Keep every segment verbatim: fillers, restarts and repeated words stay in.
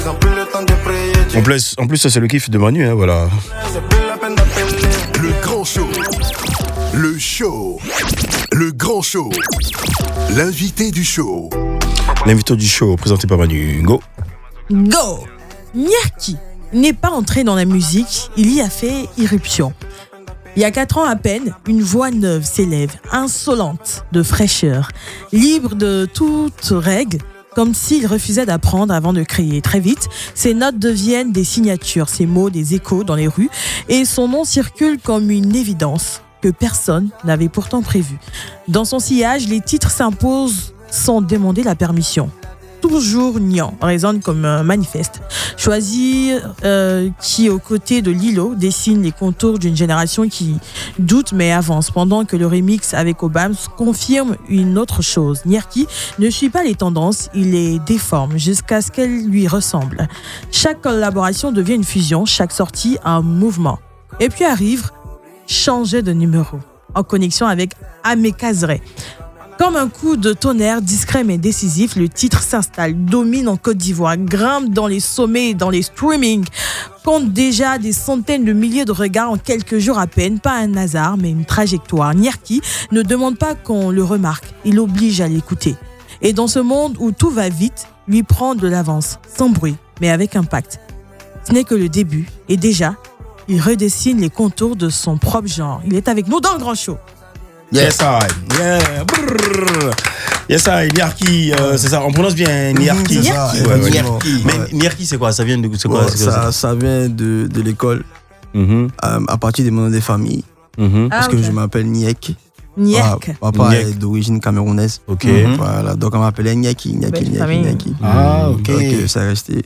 En plus, en plus ça c'est le kiff de Manu, hein, voilà. Le grand show. Le show. Le grand show. L'invité du show. L'invité du show présenté par Manu. Go. Go. Nyerki n'est pas entré dans la musique, il y a fait irruption. Il y a quatre ans à peine, une voix neuve s'élève, insolente, de fraîcheur, libre de toute règle, comme s'il refusait d'apprendre avant de créer. Très vite, ses notes deviennent des signatures, ses mots des échos dans les rues, et son nom circule comme une évidence que personne n'avait pourtant prévue. Dans son sillage, les titres s'imposent sans demander la permission. Toujours Nian résonne comme un manifeste. Choisi euh, qui, aux côtés de Lilo, dessine les contours d'une génération qui doute mais avance, pendant que le remix avec Obams confirme une autre chose. Nyerki ne suit pas les tendances, il les déforme jusqu'à ce qu'elles lui ressemblent. Chaque collaboration devient une fusion, chaque sortie un mouvement. Et puis arrive Changer de numéro, en connexion avec Amekazre. Comme un coup de tonnerre discret mais décisif, le titre s'installe, domine en Côte d'Ivoire, grimpe dans les sommets et dans les streamings, compte déjà des centaines de milliers de regards en quelques jours à peine. Pas un hasard, mais une trajectoire. Nyerki ne demande pas qu'on le remarque, il oblige à l'écouter. Et dans ce monde où tout va vite, lui prend de l'avance, sans bruit, mais avec impact. Ce n'est que le début, et déjà, il redessine les contours de son propre genre. Il est avec nous dans le grand show. Yes, I. Yeah. Brrr. Yes, I. Nyerki, euh, c'est ça. On prononce bien Nyerki. Nyerki. Ouais, ouais. Nyerki. Mais Nyerki, c'est quoi? Ça vient de c'est quoi, Ouais, c'est quoi, ça, ça, ça vient de, de l'école, mm-hmm. euh, à partir des noms des familles. Mm-hmm. Ah, Parce okay. que je m'appelle Nyek. Nyek. Ah, papa Nyek. est d'origine camerounaise. Ok. Mm-hmm. Voilà, donc on m'appelait Nyeki, Nyeki, Belle Nyeki, famille. Nyeki. Ah, ok. Donc euh, ça resté.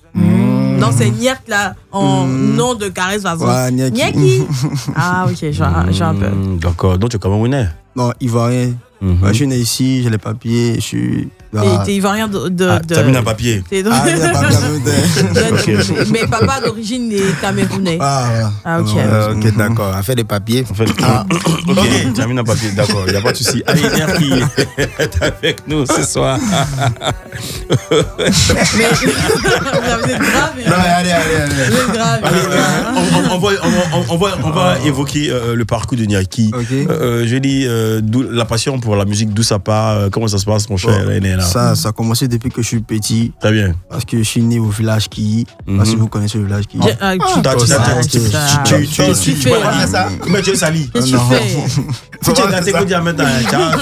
Mmh. Non, c'est Nyerk là, en Mmh. nom de caresse façon. Ouais, Nyeki. Nyerki. Ah, ok, je vois, je vois un peu. Mm, d'accord. Donc tu es Camerounais. Non, ivoirien. Mm-hmm. Ouais, je suis né ici, j'ai les papiers, je suis. Et t'es ivoirien de. de, Ah, de... t'as mis un papier. T'es de... Ah, il y a pas bien Ok. Mais papa d'origine est camerounais. Ah, voilà. Ah, ok. Euh, ok, d'accord. On fait des papiers. En fait, ah, ok, tu as mis un papier, d'accord, il n'y a pas de souci. Allez, Nyerki est avec nous ce soir. Mais vous êtes grave. Non, allez, allez, allez. Vous êtes grave. Allez, euh, on, on, on, va, on, on, va, on va évoquer euh, le parcours de Nyerki. Ok. Euh, je dis, euh, d'où la passion pour la musique, d'où ça part, euh, comment ça se passe, mon cher Bon, René, là. ça, ça a commencé depuis que je suis petit. Très bien. Parce que je suis né au village Ki. Je sais pas si vous connaissez le village Ki. Je- ah, tu- T'as- tu- ça, t'as- tu- tu- ça. tu- tu- Qu'est-ce que tu tu- fais, tu- là? ça. Mais tu es sali. Qu'est-ce que tu Non. fais? Si tu es gâté, qu'on dit à maintenant,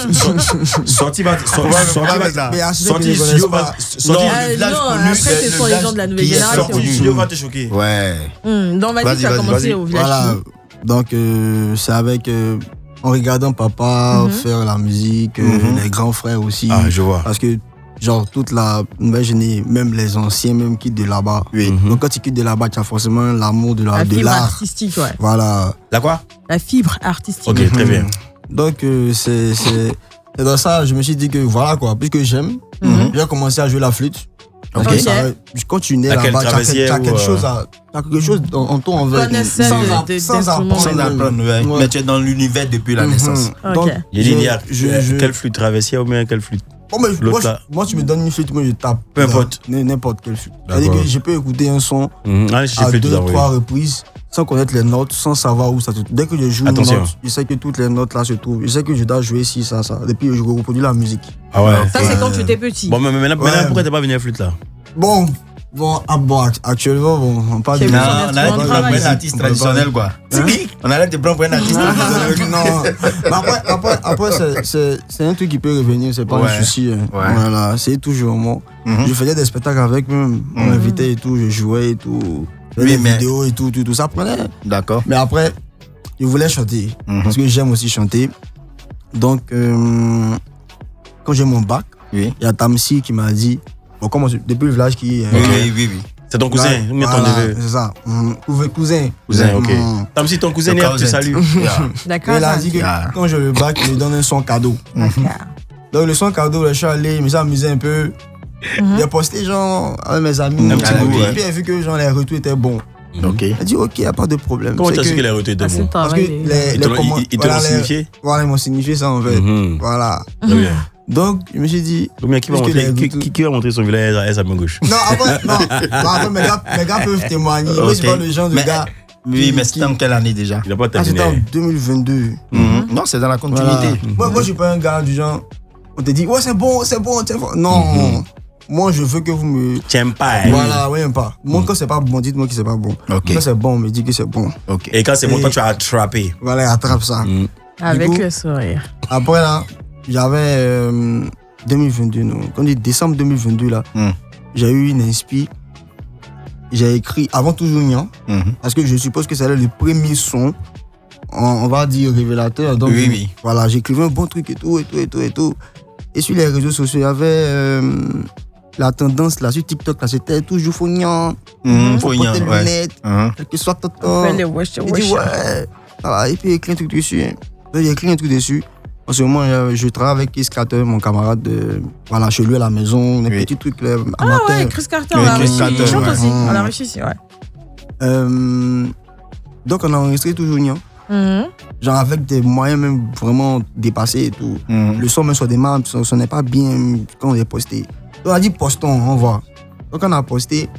sorti va, sorti va, Mais à ce sorti qu'ils du connaissent studio pas. va, sorti Ah, du village non, connu. après, ce sont les gens de la nouvelle qui est génération. Sorti du studio va te choquer. Ouais. Hum, Dans ma Vas-y, vie, ça a vas-y, commencé vas-y. au village. Voilà. Donc, euh, c'est avec. euh, en regardant papa Mhm. faire la musique, euh, Mhm. les grands frères aussi. Ah, je vois. Parce que, genre, toute la nouvelle génération, même les anciens, même quittent de là-bas. Oui. Mhm. Donc, quand tu quittes de là-bas, tu as forcément l'amour de la- La de fibre l'art. artistique, ouais. Voilà. La quoi? La fibre artistique. Ok, très bien. Donc, euh, c'est c'est- c'est dans ça, je me suis dit que voilà quoi, puisque j'aime, Mhm. j'ai commencé à jouer la flûte. Parce Ok. que ça, quand tu nais À quel là-bas, tu as, traversier tu as quelque ou, euh, chose à, tu as quelque chose en, en toi envers. Connaisseur sans, de- app- de- sans d'instruments. apprendre. Sans apprendre, ouais. Ouais. Mais tu es dans l'univers depuis la Mhm. naissance. Ok. Donc, Il dit, je- il y a je- je- quelle flûte traversière ou bien quelle flûte? Bon, mais l'autre moi, là. je- moi, tu me donnes une flûte, moi je tape. Peu importe. N- N'importe quelle flûte. D'accord. C'est-à-dire que je peux écouter un son Mhm. Allez, j'ai à fait deux, tout d'abord. trois reprises sans connaître les notes, sans savoir où ça se trouve. Dès que je joue une Attention. note, je sais que toutes les notes là se trouvent. Je sais que je dois jouer ci, ça, ça. Depuis, je reproduis la musique. Ah ouais. Ça, c'est quand tu étais petit. Bon, mais maintenant, Ouais. maintenant, pourquoi t'es pas venu à flûte là? Bon, bon, ah, bon act- actuellement, bon, on parle de C'est Non, bon. musique. on arrête de prendre travail. pour un artiste On peut traditionnel, quoi. Hein? On arrête de prendre pour un artiste traditionnel. Non, mais après, après, après c'est- c'est c'est un truc qui peut revenir, c'est pas Ouais. un souci. hein. Ouais. Voilà, c'est toujours moi. Mhm. Je faisais des spectacles avec même, on Mhm. m'invitait et tout, je jouais et tout. Je Oui, faisais des mais- vidéos et tout, tout, tout, ça prenait. D'accord. Mais après, je voulais chanter, Mhm. parce que j'aime aussi chanter. Donc, euh, quand j'ai mon bac, Oui. il y a Tamsi qui m'a dit, bon, comment, depuis le village qui... euh, Oui, oui, oui, oui. C'est ton cousin, ouais, ou bien ton voilà, neveu? c'est ça. Mhm. Cousin. Cousin, Cousin, ok. Mhm. Comme si ton cousin Le est te cousin. salue. Yeah. D'accord. Et il a ça. dit que Ah. quand j'ai le bac, il me donne un son cadeau. D'accord. Donc le son cadeau, je suis allé, je me suis amusé un peu. Mhm. J'ai posté genre avec mes amis. Un petit Et bout, puis, ouais. puis, j'ai vu que genre, les retours étaient bons. Ok. J'ai dit ok, il n'y a pas de problème. Comment C'est t'as su que- qu'il a reté de Ah, c'est bon? le Parce que travail. les, Ils les te l'ont- commandes- ils- ils te l'ont voilà, les- signifié? Voilà, ils m'ont signifié ça en fait. Mhm. Voilà. Très bien. Donc, je me suis dit. Donc, mais qui, va puisque montrer, les- qui, qui, qui va montrer son village à sa main gauche? Non, après, non. Bah, après, mes gars, mes gars peuvent témoigner. Moi, je suis Ok. pas le genre de Mais- gars. Oui, qui- mais qui- c'était en quelle année déjà? Il n'a pas Ah, c'était terminé. en deux mille vingt-deux. Mhm. Non, c'est dans la Voilà. continuité. Moi, moi, je suis pas un gars du genre. On te dit, ouais, c'est bon, c'est bon, c'est bon. Non. Moi, je veux que vous me. Tiens pas. hein. Voilà, ouais, même pas. Moi, quand c'est pas bon, dites-moi que c'est pas bon. Ok. Quand c'est bon, on me dit que c'est bon. Ok. Et quand c'est bon, Et- toi, tu as attrapé. Voilà, attrape ça. Avec coup- le sourire. Après, là, j'avais euh, deux mille vingt-deux, non. Quand on dit décembre deux mille vingt-deux, là, Mm. j'ai eu une inspi. J'ai écrit avant toujours Nian, Mhm. parce que je suppose que c'était le premier son, on, on va dire révélateur. Donc, Oui, oui. Voilà, j'écrivais un bon truc et tout, et tout, et tout, et tout. Et sur les réseaux sociaux, il y avait euh, la tendance, là, sur TikTok, là, c'était toujours faut Nian, Mhm, faut faut porter Nian, les ouais. lunettes, Mhm. quel que soit ton temps. Fais le wesh, J'ai dit wesh. ouais. Voilà, et puis il écrit un truc dessus. Donc, j'ai écrit un truc dessus. En ce moment, euh, je travaille avec Chris Carter, mon camarade. De, voilà, chez lui à la maison, des Oui. petits trucs là, Ah amateurs. ouais, Chris Carter, Oui, on l'a Chris réussi. Carter, Il chante ouais. aussi. Mm. On l'a réussi ici, ouais. Euh, donc, on a enregistré toujours Nian. Mhm. Genre avec des moyens même vraiment dépassés et tout. Mhm. Le son même sur des maps, ça sonnait pas bien quand on est posté. Donc, on a dit postons, on voit. Donc, on a posté.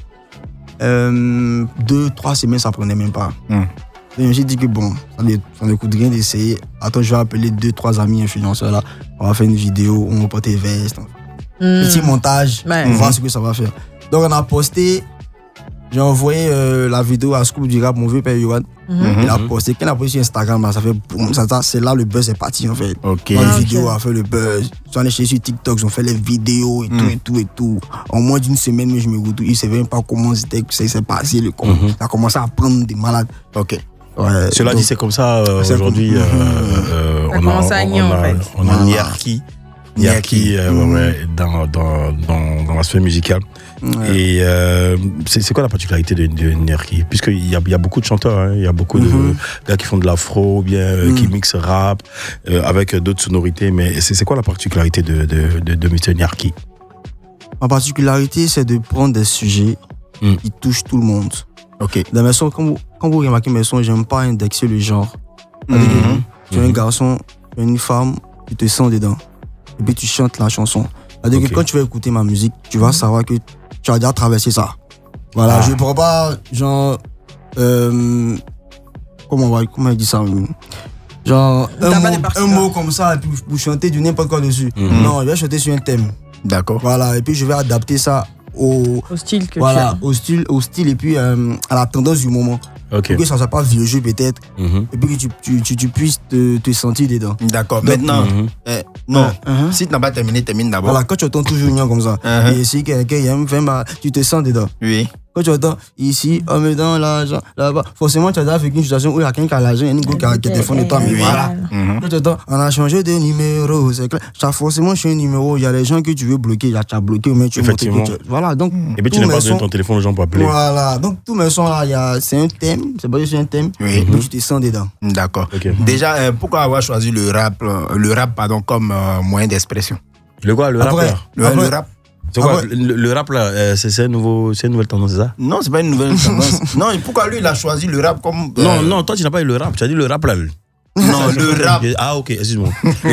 Euh, deux, trois semaines, ça prenait même pas. Mhm. Et je me suis dit que bon, ça ne, ça ne coûte rien d'essayer. Attends, je vais appeler deux, trois amis influenceurs là. On va faire une vidéo, on va porter veste. Mm. Petit montage, Ouais. on va voir ce que ça va faire. Donc on a posté, j'ai envoyé euh, la vidéo à Scoop du rap, mon vieux père Yohan. Mhm. Il a posté, quand il a posté sur Instagram, là, ça fait boum, ça, ça, c'est là le buzz est parti en fait. Ok. Dans Ah, les ok. vidéos a fait le buzz. Ils sont allés chercher sur TikTok, ils ont fait les vidéos et tout, Mm. et tout, et tout. En moins d'une semaine, mais je me retrouve, ils ne savaient même pas comment c'était, que ça s'est passé. Le, comment. Ça a commencé à prendre des malades. Ok. Ouais, Cela donc- dit, c'est comme ça euh, C'est aujourd'hui. comme- euh, euh, Ça on commence a, à on, nier, on en a, fait. on a une Voilà. hiérarchie, une hiérarchie euh, ouais, ouais, dans, dans, dans, dans l'aspect musical. Ouais. Et euh, c'est c'est quoi la particularité de, de Nerki? Puisqu'il y a, il y a beaucoup de chanteurs, hein, il y a beaucoup Mhm. de gars qui font de l'afro, ou bien euh, Mhm. qui mixent rap euh, avec d'autres sonorités. Mais c'est c'est quoi la particularité de, de, de, de mister Nerki? Ma particularité, c'est de prendre des sujets Mm. qui touchent tout le monde. Ok. Dans mes sons, quand vous, quand vous remarquez mes sons, j'aime pas indexer le genre. C'est-à-dire que Mhm. tu es un garçon, tu es une femme, tu te sens dedans. Et puis tu chantes la chanson. C'est-à-dire Ok. que quand tu vas écouter ma musique, tu vas savoir que tu as déjà traversé ça. Voilà, Ah. je ne prends pas, genre, euh, comment on va, comment on dit ça euh, Genre, T'as un pas mot, des parties un là. mot comme ça, et puis vous chantez du n'importe quoi dessus. Mhm. Non, je vais chanter sur un thème. D'accord. Voilà, et puis je vais adapter ça au, Au style que voilà, tu au style, au style et puis euh, à la tendance du moment. Ok. Pour que ça ne soit pas vieux jeu peut-être, Mhm. et puis que tu, tu, tu, tu puisses te, te sentir dedans. D'accord. Donc, Maintenant, Mhm. eh, non. Mhm. Si tu n'as pas terminé, termine d'abord. Voilà, quand tu entends toujours Nian comme ça, Mhm. et si quelqu'un aime faire mal, tu te sens dedans. Oui. Quand tu entends ici, on me donne l'argent, là-bas, forcément tu as déjà vécu une situation où il y a quelqu'un qui a l'argent, il y a une go qui a qui téléphone de toi, mais Oui. voilà. Mhm. Quand tu entends, on a changé de numéro, c'est clair. Tu as forcément changé de numéro, il y a des gens que tu veux bloquer, il y a tu as bloqué, mais tu veux monter, Effectivement. que tu- Voilà, donc. Et puis tu tous n'as mes pas donné sons- ton téléphone aux gens pour appeler. Voilà, donc tous mes sons là, il y a- c'est un thème, c'est basé sur un thème, Oui. mais tu te sens dedans. D'accord. Ok. Déjà, euh, pourquoi avoir choisi le rap, euh, le rap pardon, comme euh, moyen d'expression? Le quoi, le rap Après, là? Le, Après- le rap? C'est quoi, après- le, le rap là, euh, c'est c'est un nouveau, c'est une nouvelle tendance, c'est ça? Non, c'est pas une nouvelle tendance. Non, et pourquoi lui, il a choisi le rap comme. euh, Non, non, toi tu n'as pas eu le rap, tu as dit le rap là. Non, le rap Ah ok, excuse-moi.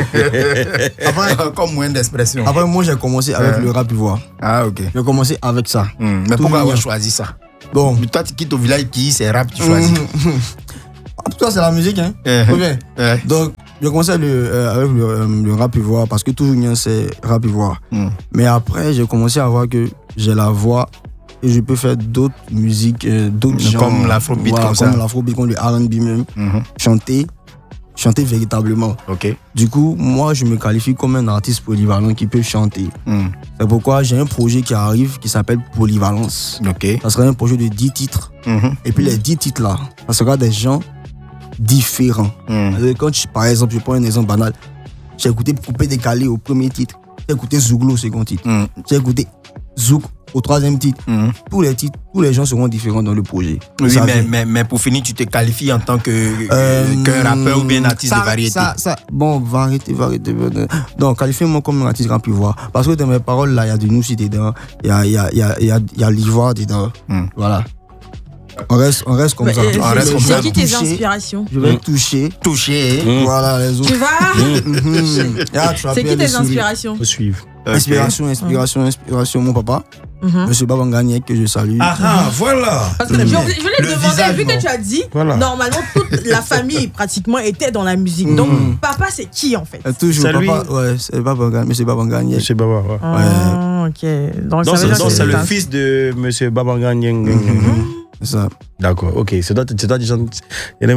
après, comme moyen d'expression. Après, moi j'ai commencé avec Ouais. le rap ivoire. Ah, ok. J'ai commencé avec ça. Hmm, Mais Tout pourquoi mignon. avoir choisi ça? Bon, Mais toi, tu quittes au village qui c'est rap, tu choisis. en tout cas, c'est la musique, hein. Euh, Faut bien. euh, Donc, j'ai commencé le, euh, avec le, euh, le rap ivoire parce que tout Nian c'est rap ivoire. hmm. Mais après, j'ai commencé à voir que j'ai la voix et je peux faire d'autres musiques, euh, d'autres genres. Comme l'afrobeat, Voilà, comme comme ça. l'afrobeat, comme le R and B même. Mhm. Chanter, chanter véritablement. Ok. Du coup, moi, je me qualifie comme un artiste polyvalent qui peut chanter. Hmm. C'est pourquoi j'ai un projet qui arrive qui s'appelle Polyvalence. Ok. Ça sera un projet de dix titres. Mhm. Et puis les dix titres là, ça sera des gens différents. Hmm. Euh, Quand tu- par exemple, je prends un exemple banal. J'ai écouté Coupé Décalé au premier titre. J'ai écouté Zouglo au second titre. Hmm. J'ai écouté Zouk au troisième titre. Hmm. Tous les titres, tous les gens seront différents dans le projet. Oui, Ça mais, vient. mais, mais pour finir, tu te qualifies en tant que euh, Euh, qu'un rappeur ou bien un artiste ça- de variété. Ça, ça, bon, variété, variété. variété. Donc, qualifiez-moi comme un artiste rap ivoire. Parce que dans mes paroles, là, il y a du Noussi dedans. Il y a, il y a, il y a, il y a, il y a l'ivoire dedans. Hmm. Voilà. On reste, on reste comme Bah, ça. euh, on c'est- reste comme c'est ça. qui tes Toucher. inspirations? Je vais toucher. Touché. Voilà, les autres. Tu vas Mhm. Ah, tu C'est appelles qui les tes sourires. inspirations? Faut suivre. Inspiration, inspiration, inspiration. Mon papa, Mhm. Monsieur Babangani, que je salue. Ah ah, voilà. Parce que je, je voulais te Le demander, visage, vu que non. tu as dit, Voilà. normalement toute la famille pratiquement était dans la musique. Donc papa c'est qui en fait? Euh, Toujours C'est lui. papa, ouais, c'est Babangani, Monsieur Babangani. Monsieur Baba, ouais. Ah, ok. Donc, Donc, ça veut c'est dire donc, que c'est le un- fils de Monsieur Babangan. C'est ça. D'accord, ok. C'est toi, c'est toi qui chante. C'est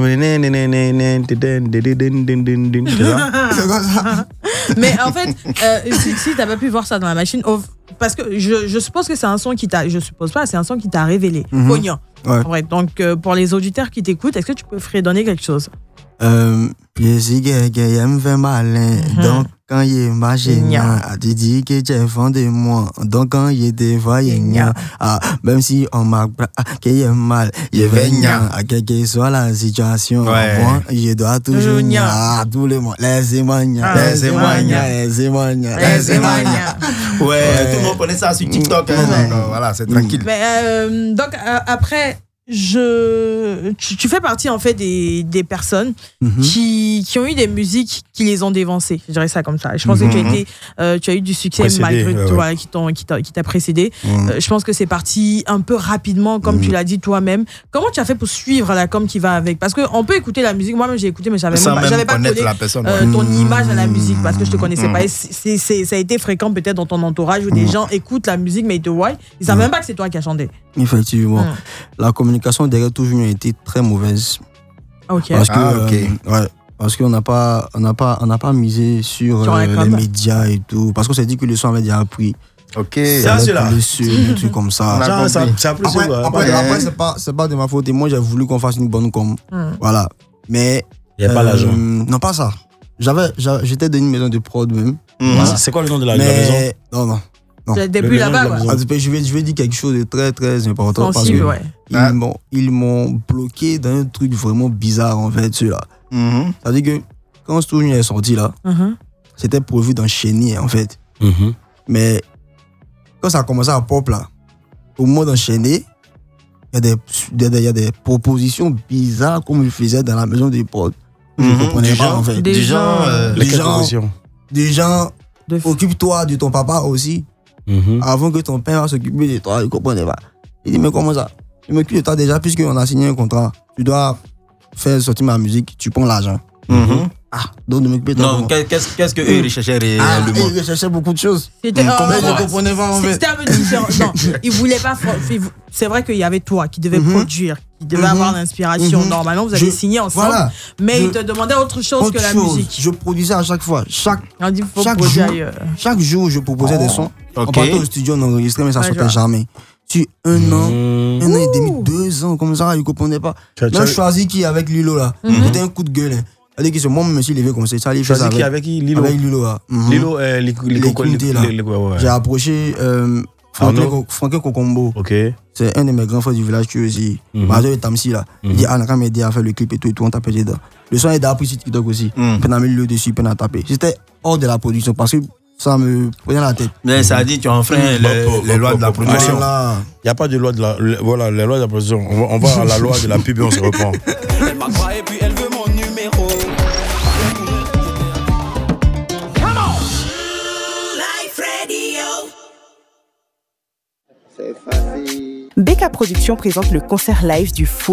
ça? C'est comme ça. Mais en fait, euh, si, si t'as pas pu voir ça dans la machine, oh, parce que je, je suppose que c'est un son qui t'a, je suppose pas, c'est un son qui t'a révélé. Mhm. Pognant. Ouais. Ouais, donc euh, pour les auditeurs qui t'écoutent, est-ce que tu peux fredonner quelque chose? Euh, je suis gay, gay, il me fait malin. Donc, quand il est magénial, tu dis que tu es fan de moi. Donc, quand il est devant, il est nia. Ah, même si on m'a qu'il est mal, il est nia. À quelle que soit la situation, Ouais. moi, je dois toujours Nia. nia. Ah, tous les mots. Laissez-moi nia. Ah, Laissez-moi nia. laissez-moi Laissez-moi nia. Laissez-moi nia. Ouais, tout le monde connaît ça sur TikTok. hein, Ouais. donc, euh, voilà, c'est tranquille. Mais euh, donc euh, après, je, tu, tu fais partie en fait des, des personnes Mhm. qui, qui ont eu des musiques qui les ont dévancées. Je dirais ça comme ça. Je pense que tu as été, euh, tu as eu du succès Précédé, malgré ouais, toi, ouais. qui t'ont, qui t'a, qui t'a précédé. Mhm. Euh, je pense que c'est parti un peu rapidement, comme tu l'as dit toi-même. Comment tu as fait pour suivre la com qui va avec? Parce que on peut écouter la musique. Moi-même j'ai écouté, mais j'avais Sans même, pas- même j'avais pas connaître collé la personne. euh, ouais. ton image à la musique parce que je te connaissais Mhm. pas. Et c'est, c'est- ça a été fréquent peut-être dans ton entourage où des gens écoutent la musique mais ils te voient, ils savent même pas que c'est toi qui as chanté. Effectivement. Mhm. La communication derrière toujours a été très mauvaise. Ok. Parce que, Ah, ok. euh, ouais, parce qu'on n'a pas, on n'a pas, on n'a pas misé sur, Sur la euh, com. les médias et tout. Parce qu'on s'est dit que le son avait déjà pris. Ok. Ça, c'est là. Le sur, des trucs comme ça. On a Ça, ça, compris. ça a plus Après, de- après, Ouais. après, c'est pas, c'est pas de ma faute. Et moi, j'ai voulu qu'on fasse une bonne com. Hmm. Voilà. Mais. Il n'y a pas euh, l'argent. Non, pas ça. J'avais, j'a- j'étais dans une maison de prod même. Mhm. Voilà. C'est quoi le nom de la, de la maison? Mais. Non, non. Non. C'est Le depuis nom de là-bas, la quoi. maison. Ah, je vais, je vais dire quelque chose de très, très important. Sensible, parce que ouais. ils Ah. m'ont, ils m'ont bloqué dans un truc vraiment bizarre, en fait, ceux-là. Mhm. C'est-à-dire que quand Stone est sorti là, Mhm. c'était prévu d'enchaîner en fait. Mhm. Mais quand ça a commencé à pop là, au moment d'enchaîner, il y, a des- il y a des- il y a des propositions bizarres qu'on me faisait dans la maison des potes. Je ne Mhm. comprenais Du pas genre- en fait. Des Du gens, genre, euh, Les Lesquelles gens- propositions? Des gens, De f- occupe-toi de ton papa aussi, Mhm. avant que ton père va s'occuper de toi. Je ne comprenais pas. Il dit, mais comment ça? Je m'occupe de toi déjà, puisqu'on a signé un contrat. Tu dois faire sortir ma musique, tu prends l'argent. Mhm. Ah, donc de m'occuper de toi. Non, comment? qu'est- qu'est-ce qu'est-ce que eux recherchaient Ah, réellement? il recherchait beaucoup de choses. C'était Hum, oh, comment ouais, ça ouais. Je comprenais pas en fait. C'était un peu différent. Non, il voulait pas. for- il vou- C'est vrai qu'il y avait toi qui devais Mhm. produire, qui devait Mhm. avoir l'inspiration. Mhm. Normalement, vous avez Je- signé ensemble, Voilà. mais Je- il te demandait autre chose Autre que la chose, musique. je produisais à chaque fois. Chaque, On dit faut chaque produire jour, ailleurs. chaque jour, je proposais des sons. On Ok. partait au studio, on enregistrait, mais ça Ouais, sortait je vois. jamais. Sur un an, Mhm. un an et demi, Ouh. deux ans, comme ça, il ne comprenait pas. Tu as- tu Même as- choisi qui avec Lilo là. C'était un coup de gueule. Hein. C'est-à-dire que c'est moi, je me suis levé comme ça. Ça allait Tu as faire dit qui avec, avec qui? Lilo? avec Lilo là. Mhm. Lilo, euh, les Les coco- les- Kunté, là. les- les- ouais, ouais. J'ai approché euh, Franklin Arnaud. Co- Franklin Kokombo. Ok. C'est un de mes grands frères du village qui est aussi. Mhm. Major et Tamsi là. Il Mhm. dit, ah, on a quand même aidé à faire le clip et tout, et tout, on t'a pété dedans. Le son est d'appris sur TikTok aussi. Mhm. On a mis le dessus, on a tapé. C'était hors de la production parce que ça me prenait la tête. Mais ça a dit, tu enfreins les, Bon, les bon, lois bon, de la bon, production. Voilà. Il n'y a pas de loi de la. le- Voilà, la loi de la production. On va, on va à la loi de la pub et on se reprend. Elle m'a croyé puis elle veut mon numéro. B K Productions présente le concert live du Fou